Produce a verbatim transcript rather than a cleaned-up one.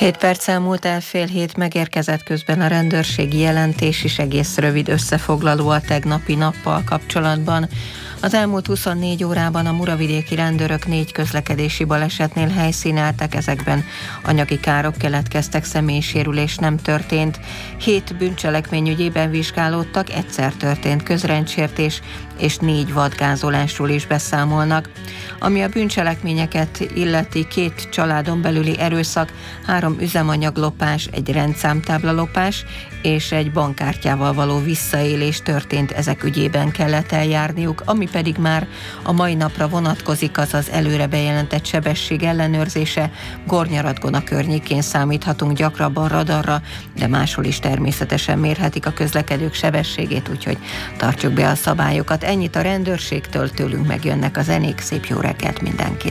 Hét perc elmúlt el fél hét, megérkezett közben a rendőrségi jelentés is, egész rövid összefoglaló a tegnapi nappal kapcsolatban. Az elmúlt huszonnégy órában a muravidéki rendőrök négy közlekedési balesetnél helyszíneltek, ezekben anyagi károk keletkeztek, személysérülés nem történt. Hét bűncselekmény ügyében vizsgálódtak, egyszer történt közrendsértés, és négy vadgázolásról is beszámolnak. Ami a bűncselekményeket illeti, két családon belüli erőszak, három üzemanyaglopás, egy rendszámtáblalopás és egy bankkártyával való visszaélés történt, ezek ügyében kellett eljárniuk. Ami pedig már a mai napra vonatkozik, az az előre bejelentett sebesség ellenőrzése. Gornyaradgona környékén számíthatunk gyakrabban radarra, de máshol is természetesen mérhetik a közlekedők sebességét, úgyhogy tartsuk be a szabályokat. Ennyit a rendőrségtől, tőlünk megjönnek a zenék. Szép jó reggelt mindenkinek!